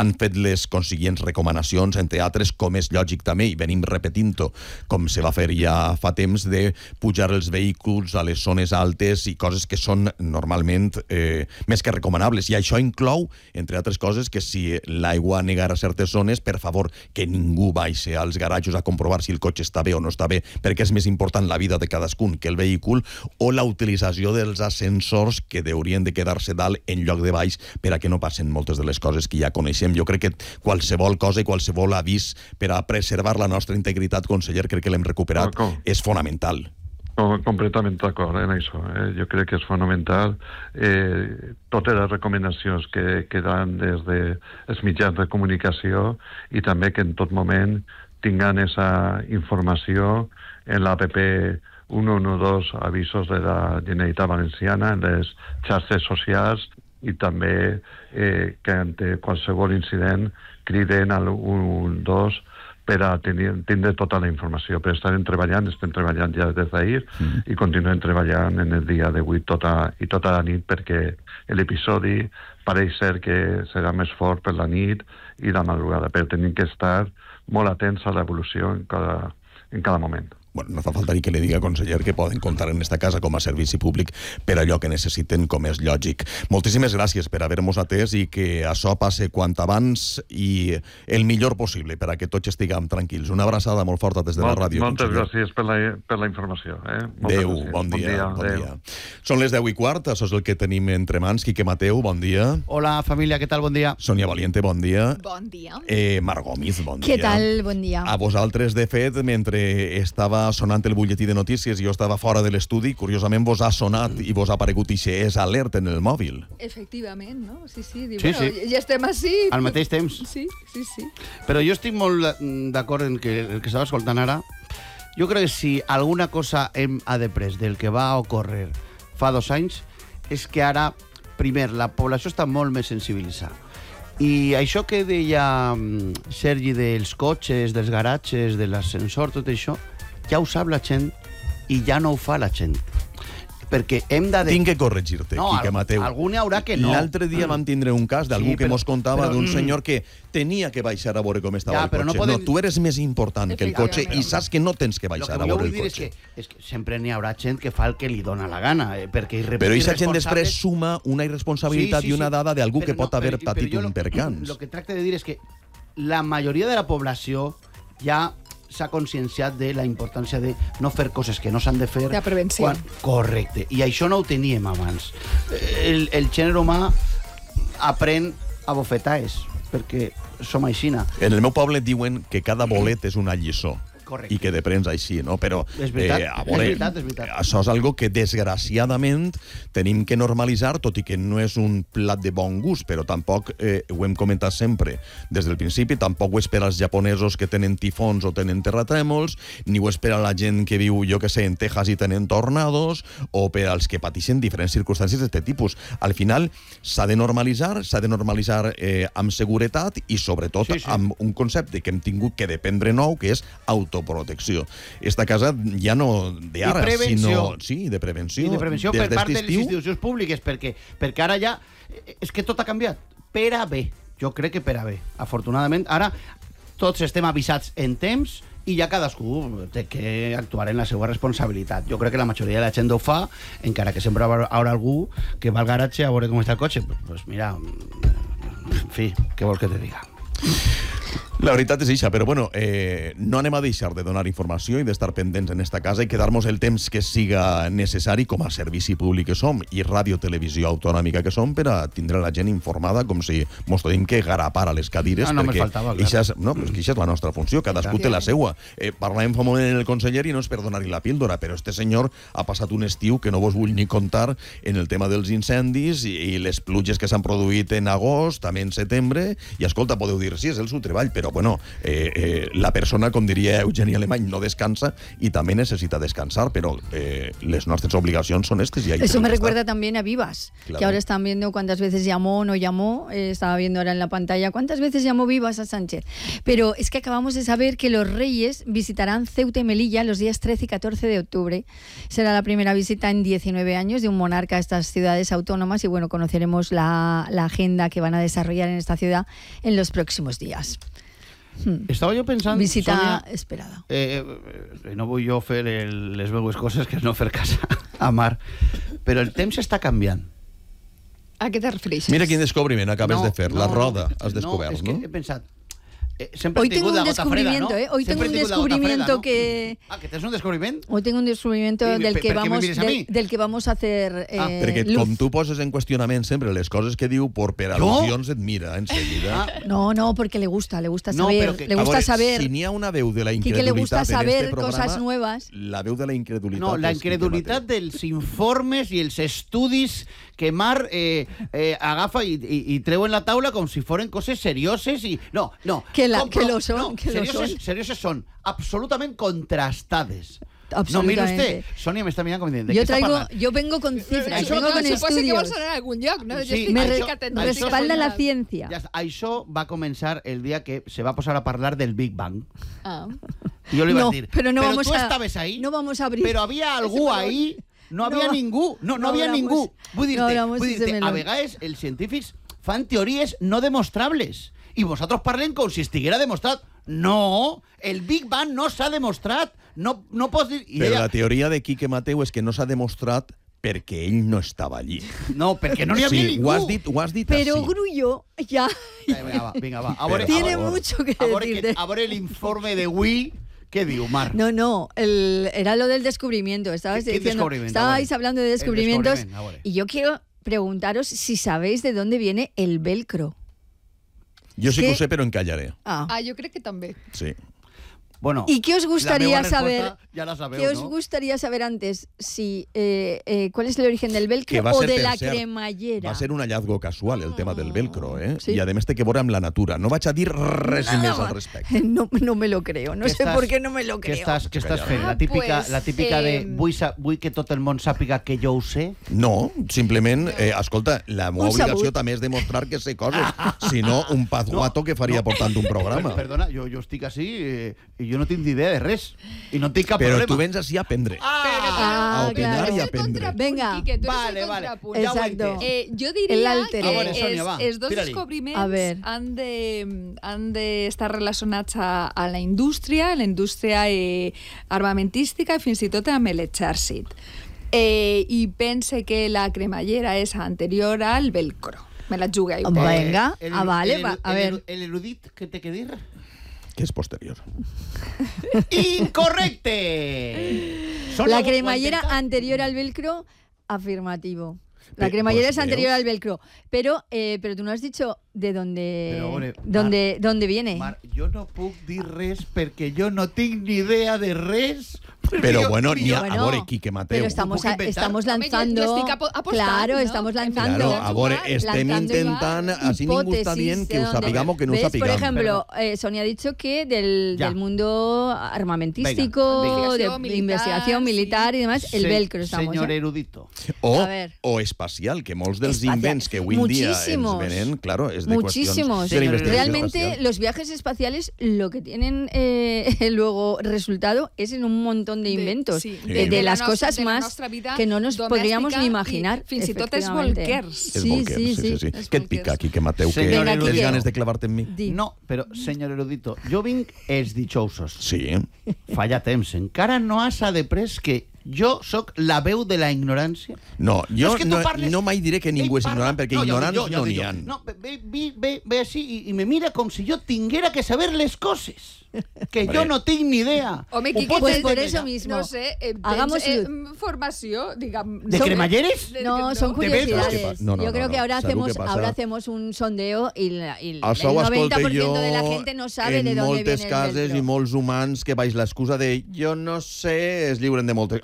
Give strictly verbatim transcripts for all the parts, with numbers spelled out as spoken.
han fet les consiguients recomanacions, entre altres, com és lògic també, i venim repetint-ho, com se va fer ja fa temps, de pujar els vehicles a les zones altes i coses que són normalment eh, més que recomanables. I això inclou, entre altres coses, que si l'aigua negar a certes zones, per favor, que ningú baixi als garatges a comprovar si el cotxe està bé o no està bé, perquè és més important la vida de cadascun que el vehicle, o la utilització dels ascensors que haurien de quedar-se dalt en lloc de baix per a que no passen moltes de les coses que ja coneixem. Jo crec que qualsevol cosa i qualsevol avís per a preservar la nostra integritat, conseller, crec que l'hem recuperat, Com? és fonamental. Completament d'acord en això. Eh? Jo crec que és fonamental. Eh, totes les recomanacions que, que dan des dels mitjans de comunicació i també que en tot moment tinguin aquesta informació en l'app cent dotze, avisos de la Generalitat Valenciana, en les xarxes socials, i també eh, que ante qualsevol incident criden al cent dotze per a tenir, tindre tota la informació. Però estarem treballant, estem treballant ja des d'ahir mm. i continuem treballant en el dia d'avui tota, i tota la nit, perquè l'episodi pareix ser que serà més fort per la nit i la madrugada, però tenim que estar molt atents a l'evolució en cada, en cada moment. Bueno, no fa falta ni que li diga, conseller, que poden comptar en esta casa com a servici públic per allò que necessiten, com és lògic. Moltíssimes gràcies per haver-nos atès i que això passe quant abans i el millor possible per a que tots estiguem tranquils. Una abraçada molt forta des de Molt, la ràdio, moltes conseller. gràcies per la, per la informació. Eh? Adéu, bon dia. Bon dia, bon dia. Són les deu i quart, això és el que tenim entre mans. Quique Mateu, bon dia. Hola, família, què tal? Bon dia. Sònia Valiente, bon dia. Bon dia. Eh, Marc Gómez, bon dia. Què tal? Bon dia. A vosaltres, de fet, mentre estava sonant el butlletí de notícies i jo estava fora de l'estudi, curiosament vos ha sonat i vos ha aparegut ix alert en el mòbil. Efectivament, no? Sí, sí. Diu, Sí, bueno, sí. ja estem així. Al mateix temps. Sí, sí, sí. Però jo estic molt d'acord en que el que estava escoltant ara. Jo crec que si alguna cosa hem après del que va ocórrer fa dos anys és que ara, primer, la població està molt més sensibilitzada. I això que deia Sergi dels cotxes, dels garatges, de l'ascensor, tot això, ja ho sap la gent i ja no ho fa la gent. Perquè hem de... Tinc que corregir-te, no, Quique Mateu. Algú n'hi haurà que no. L'altre dia vam tindre un cas d'algú Sí, que però- mos contava però- d'un senyor que tenia que baixar a veure com estava Ja, el però cotxe. no podem- No, tu eres més important que el cotxe i saps que no tens que El que baixar a jo veure vull el dir és cotxe. que, és que sempre n'hi haurà gent que fa el que li dona la gana, eh, perquè Però aquesta gent després suma una irresponsabilitat Sí, sí, i una sí. dada d'algú Però que pot no, haver però- patit però jo un lo- percans. El que tracte de dir és que la majoria de la població ja s'ha conscienciat de la importància de no fer coses que no s'han de fer. De prevenció. Quan... Correcte. I això no ho teníem abans. El, el gènere humà aprèn a bofetades, perquè som aixina. En el meu poble diuen que cada bolet és una lliçó. Correcte. I que deprens així, no? Però És veritat, eh, a és veure, veritat, és veritat. això és algo que desgraciadament tenim que normalitzar, tot i que no és un plat de bon gust, però tampoc, eh, ho hem comentat sempre des del principi, tampoc ho és per als japonesos que tenen tifons o tenen terratrèmols, ni ho és per a la gent que viu, jo que sé, en Texas i tenen tornados, o per als que pateixen diferents circumstàncies d'aquest tipus. Al final, s'ha de normalitzar, s'ha de normalitzar eh, amb seguretat i, sobretot, Sí, sí. amb un concepte que hem tingut que dependre nou, que és autoprotecció. Esta casa ja no d'ara, I prevenció. sinó sí, de prevenció. I de prevenció Des per part de d'este les estiu, institucions públiques, perquè, perquè ara ja... És que tot ha canviat. Per a bé. Jo crec que per a bé. Afortunadament, ara tots estem avisats en temps i ja cadascú té que actuar en la seva responsabilitat. Jo crec que la majoria de la gent ho fa, encara que sempre hi haurà algú que va al garatge a veure com està el cotxe. Pues, pues mira, en fi, què vols que te diga? La veritat és això, però bueno, eh, no anem a deixar de donar informació i d'estar pendents en esta casa i quedar-nos el temps que siga necessari com a servici públic que som i ràdio-televisió autonòmica que som per a tindre la gent informada com si mos tenim que garapar a les cadires. Ah, no me perquè faltava, clar. ixa és, no, però és que això és la nostra funció, cadascú té la seua. Eh, parlàvem fa un moment en el conseller i no és per donar-li la píldora, però este senyor ha passat un estiu que no vos vull ni contar en el tema dels incendis i, i les pluges que s'han produït en agost, també en setembre, i escolta, podeu dir, sí, és el seu treball, però però bueno, eh, eh, la persona, com diria Eugeni Alemany, no descansa y también necesita descansar, pero eh, les nuestras obligaciones son estas y hay Eso me que recuerda estar. también a Vivas, Claro. que ahora están viendo cuántas veces llamó o no llamó, eh, estaba viendo ahora en la pantalla cuántas veces llamó Vivas a Sánchez. Pero es que acabamos de saber que los Reyes visitarán Ceuta y Melilla los días trece y catorce de octubre. Será la primera visita en diecinueve años de un monarca a estas ciudades autónomas y bueno, conoceremos la, la agenda que van a desarrollar en esta ciudad en los próximos días. Hmm. Estava jo pensant... Visita Sònia, esperada. Eh, eh, no vull jo fer el, les veues coses que és no fer cas a Mar, però el temps està canviant. A què te refereixes? Mira quin descobriment acabes No, de fer, no, la roda has no, descobert, és que no? he pensat... Eh, sempre Hoy he tingut tengo un la gota freda, descubrimiento, ¿no? ¿eh? Hoy Sempre tengo un he tingut la gota descubrimiento freda, ¿no? que... Ah, que tens un descobriment? Hoy tengo un descubrimiento I, del per- que per què me vamos mires a del, mi? del que vamos a hacer eh, Ah, Perquè luz. com tu poses en qüestionament sempre les coses que diu, por per al·lusions et mira enseguida. Ah, No, no, porque le gusta, le gusta No, saber, pero que- le A gusta veure, saber. si n'hi ha una veu de la Quique le gusta incredulitat en saber este programa, cosas nuevas. la veu de la incredulitat no, la és Quique incredulitat Mateu. dels informes i els estudis que Mar eh, eh, agafa i, i, i treu en la taula com si foren coses serioses i... No, no. Que la- compro- que lo son, no, que lo serioses, son. serioses son, absolutament contrastades. Absolutamente. No, mire usted, Sonia m'està mirant com dient, ¿de Yo què està traigo, parlant? yo vengo con cifras, Això vengo no, con suposo que vols estudios. anar a algun lloc, no? Sí, Jo estic Me, això- re- que això- me atento. respalda la ciencia. Ja està. Això va començar el dia que se va posar a parlar del Big Bang. Ah. I jo li No, vaig dir, pero no però vamos tu a- estaves ahí, no vamos a abrir però havia algú melón. ahí, no No havia va- ningú, no, no, no havia abramos- ningú. Vull no dir-te, abramos vull ese dir-te, a melón. vegades els científics fan teories no demostrables i vosaltres parlen com si estiguera demostrat. No, el Big Bang no s'ha demostrat. No, no pots dir... I Però ella, la teoria de Quique Mateu és que no s'ha demostrat perquè ell no estava allí. no, perquè no n'hi havia Sí, ningú. ho has dit, ho has dit Pero així. Grullo ya Eh, Vinga, va, vinga, va. A veure, tiene a veure, mucho que a veure, decirte. a veure l'informe de Wii, què diu, Mar? No, no, el, era lo del descubrimiento. Estabais ¿Qué- qué diciendo, descubrimiento? estabais Ah, bueno. hablando de El descubrimientos descubrimiento, ah, bueno. y yo quiero preguntaros si sabéis de dónde viene el velcro. Jo sí que- que ho sé, però en callaré. Ah. Ah, jo crec que també. Sí. Bueno, ¿Y qué os la gustaría meva saber? resposta ja la sabeu, ¿Qué os no? gustaría saber antes? Si eh, eh, ¿Cuál es el origen del velcro Que va a o ser, de per la cert, cremallera? Va ser un hallazgo casual, el tema del velcro, eh? Sí. I a més té que veure amb la natura. No vaig a dir res Nada més más. al respecte. No, no me lo creo. No Què sé estàs- por qué no me lo Què creo. estàs, què estàs fent? La Ah, típica, pues, la típica de eh, vull, sa, vull que tot el món sàpiga que jo ho sé? No, simplement, eh, escolta, la meva Un obligació sabut. també és demostrar que sé coses. Si no, un pazguato que faria portant un programa. Per, perdona, jo, jo estic així eh, i jo no tinc ni idea de res. I no tinc cap Però problema. tu vens així a aprendre. Ah, a opinar claro. i a aprendre. Venga. Quique, tu eres Vale, el vale. contrapunt. Ja ho he Exacto. entès. Eh, jo El diria alter que ego. A veure, Sònia, va, els, els dos tira-li. descobriments A ver. han de han d'estar relacionats a, a la indústria, la indústria eh, armamentística i fins i tot amb l'exèrcit. Eh, I pense que la cremallera és anterior al velcro. Me la jugué. Home, Venga, el, ah, vale, el, va, a el, ver. El erudit, què té que dir? Que és posterior. Incorrecte! Sònia, La ho- ho ha cremallera intentat? anterior al velcro, afirmativo. La Pe- cremallera pues es anterior veus. al velcro. Pero, eh, pero tú no has dicho de dónde, Pero, hombre, dónde, dónde viene. Mar, jo no puc dir res perquè jo no tinc ni idea de res. Però Jo- bueno, n'hi ha, Bueno, a veure, Quique Mateu. pero estamos, puc a- inventar. estamos Home, jo lanzando. l'estic apo- apostant, claro, no? estamos lanzando. Claro, Lanzando a veure, igual, estem lanzando intentant, igual. així ningú està dient que ho de dónde- sapigamos que no ho ¿Ves? sapigamos. Por ejemplo, eh, Sonia ha dicho que del, Ya. del mundo armamentístico, Venga, venga. de Investigación militar, investigación militar y demás, el Se- velcro estamos. Senyor ¿eh? erudito. O, A ver. o espacial, que molts dels Espacial. invents que avui en dia ens Muchísimos. venen, claro, és de Muchísimos. qüestions de la investigació Realmente espacial. los viajes espaciales lo que tienen eh, luego resultado es en un montón de inventos, sí, de, de de la las nos- cosas de la más nostra vida que no nos domèstica podríamos ni i imaginar. fins i tot els efectivamente. bolquers. És Sí, Volker, sí, sí. sí. Els Què et pica, bolquers. Quique Mateu, que Venga, tens Quique. ganes de clavar-te en mi? Di. No, però, senyor erudito, jo vinc els dijousos. Sí. Falla temps. Encara no has adepres que jo sóc la veu de la ignorància? No, jo És que tu no, parles- no mai diré que ningú Ell és parla- ignorant, perquè No, ja ho dic ignorants jo, ja ho no dic n'hi jo. ha. No, ve, ve, ve, ve així i, i me mira com si jo tinguera que saber les coses. Que jo Hombre. no tinc ni idea. Home, Ho Quique, pots Pues tens- por entendre. eso mismo. No sé, eh, tens, Hagamos eh, luz. formació, diguem... ¿De Som- cremalleres? de- No, de- son ¿De velcro? curiosidades. No, no, Yo no, creo no. que ahora ¿Sabeu hacemos, què passa? ahora hacemos un sondeo y, la, y el Això ho noventa escolto por ciento jo de la gente no sabe en de dónde moltes viene el cases velcro. i molts humans que baix l'excusa de jo no sé, es lliuren de moltes...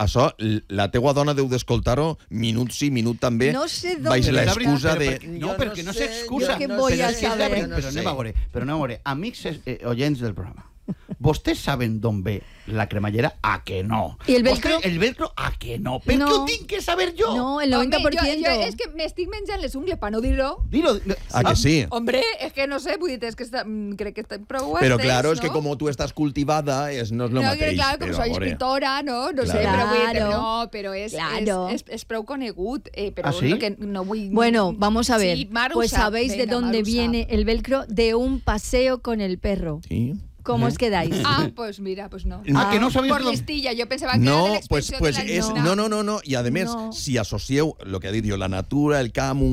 això, la teua dona deu d'escoltar-ho minut sí, minut també. No sé d'on... Baix l'excusa Però de... per- No, perquè no s'excusa. jo què voy Però a és que és saber. la- Però anem a veure, però anem a veure. Amics eh, oients del programa, ¿vostès saben d'on ve la cremallera? A que no. ¿Y el velcro? ¿Vostè, el velcro? A que no. Per No. què ho tinc que saber jo? No, el noventa por Home, ciento. jo, jo és que m'estic menjant les ungles per no dir-ho. Dilo. Ah, que sí? Hombre, és que no sé, vull dir, és que està, mm, crec que està prou Pero entès, claro, es no? que como tú estás cultivada, es, no es lo no, mateix. que, claro, com pero, soy amore. escritora, no? No sé, Claro. però vull dir, Claro. no, però és, Claro. és, és, és prou conegut. Eh, però ¿Ah, sí? no, que no vull... Bueno, vamos a ver. Sí, Maru Pues sap. sabéis de Venga, dónde Maru viene sap. el velcro de un paseo con el perro. Sí. ¿Cómo os quedáis? Ah, pues mira, pues no. Ah, que no sabéis Por lo- listilla, yo pensaba que era de No, la pues, expresión pues de la es, lluna. no, no, no, no. Y además, No. si asocieu lo que ha dit jo, la natura, el camp, un